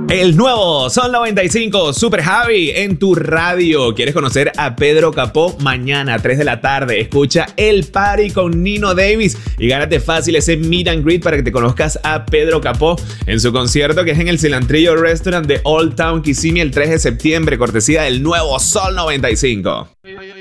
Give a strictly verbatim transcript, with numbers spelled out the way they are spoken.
El nuevo Sol noventa y cinco Super Javi en tu radio. ¿Quieres conocer a Pedro Capó? Mañana a tres de la tarde escucha El Party con Nino Davis y gánate fácil ese meet and greet para que te conozcas a Pedro Capó en su concierto que es en el Cilantrillo Restaurant de Old Town Kissimmee el tres de septiembre, cortesía del nuevo Sol noventa y cinco.